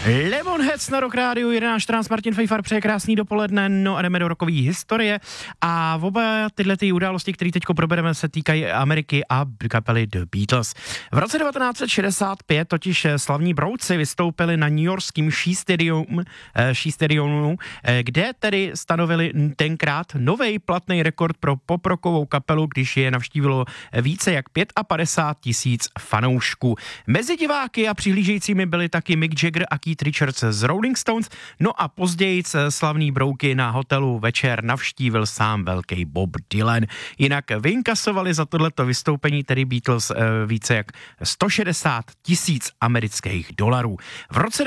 Lemonheads na Rock Rádiu 11:14, Martin Fejfar přeje krásný dopoledne, no a jdeme do rokový historie a oba tyhle ty události, které teď probereme, se týkají Ameriky a kapely The Beatles. V roce 1965 totiž slavní brouci vystoupili na newyorském Shea Stadiumu, kde tedy stanovili tenkrát novej platný rekord pro poprockovou kapelu, když je navštívilo více jak 55 000 fanoušků. Mezi diváky a přihlížejícími byli taky Mick Jagger a Keith Richards z Rolling Stones, no a později slavný brouky na hotelu večer navštívil sám velký Bob Dylan. Jinak vyinkasovali za tohleto vystoupení tedy Beatles více jak 160 000 amerických dolarů. V roce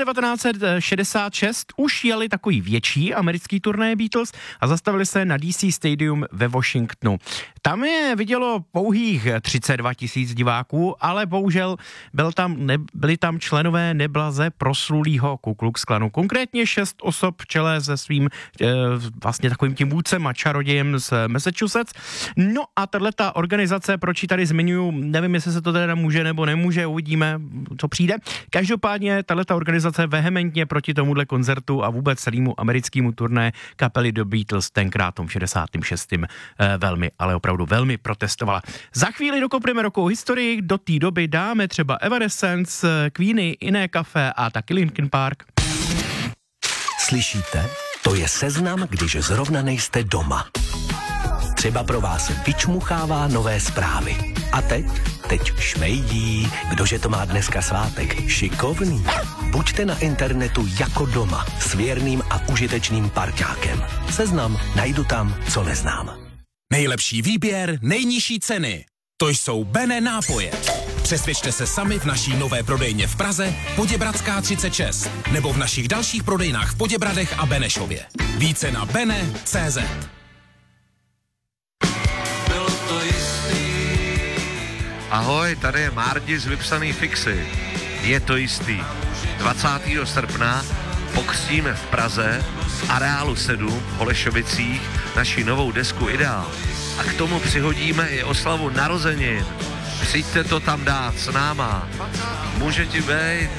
1966 už jeli takový větší americký turné Beatles a zastavili se na DC Stadium ve Washingtonu. Tam je vidělo pouhých 32 000 diváků, ale bohužel byli tam členové neblaze proslulýho Ku Klux Klanu. Konkrétně 6 osob v čele se svým vlastně takovým tím vůdcem a čarodějem z Massachusetts. No a tato organizace, proč ji tady zmiňuji, nevím, jestli se to teda může nebo nemůže, uvidíme, co přijde. Každopádně tato organizace vehementně proti tomuhle koncertu a vůbec celému americkému turné kapely The Beatles tenkrát tom 66. velmi, ale opravdu velmi protestovala. Za chvíli dokopneme rokovou historii, do té doby dáme třeba Evanescence, Queeny, Iné kafe a taky Linkin Park. Slyšíte? To je seznam, když zrovna nejste doma. Třeba pro vás vyčmuchává nové zprávy. A teď šmejdí, kdože to má dneska svátek, šikovný. Buďte na internetu jako doma, s věrným a užitečným parťákem. Seznam najdu tam, co neznám. Nejlepší výběr, nejnižší ceny. To jsou Bene nápoje. Přesvědčte se sami v naší nové prodejně v Praze, Poděbradská 36, nebo v našich dalších prodejnách v Poděbradech a Benešově. Více na bene.cz. Ahoj, tady je Márdi z Vypsaný fixy. Je to jistý. 20. srpna pokřtíme v Praze v Areálu 7 v Holešovicích naši novou desku Ideál. A k tomu přihodíme i oslavu narozenin. Přijďte to tam dát s náma. Může ti být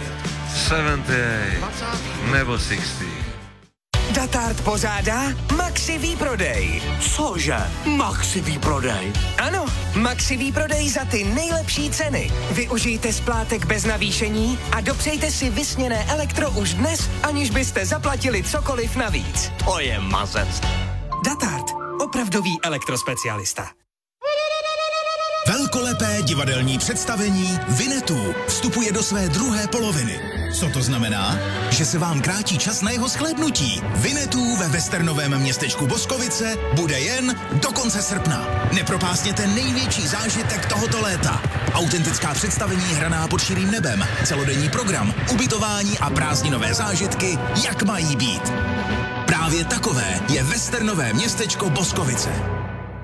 78 nebo 60. Datart pořádá Maxi výprodej. Cože? Maxi výprodej? Ano, Maxi výprodej za ty nejlepší ceny. Využijte splátek bez navýšení a dopřejte si vysněné elektro už dnes, aniž byste zaplatili cokoliv navíc. To je mazec. Datart, opravdový elektrospecialista. Velkolepé divadelní představení Vinetů vstupuje do své druhé poloviny. Co to znamená? Že se vám krátí čas na jeho shlédnutí. Vinetů ve westernovém městečku Boskovice bude jen do konce srpna. Nepropásněte největší zážitek tohoto léta. Autentická představení hraná pod širým nebem, celodenní program, ubytování a prázdninové zážitky, jak mají být. Právě takové je westernové městečko Boskovice.